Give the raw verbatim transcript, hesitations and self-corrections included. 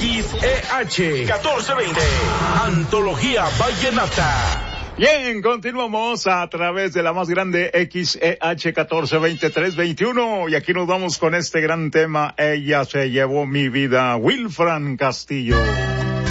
X E H catorce veinte. Antología Vallenata. Bien, continuamos a través de la más grande X E H catorce veinte tres veintiuno y aquí nos vamos con este gran tema. Ella se llevó mi vida, Wilfran Castillo.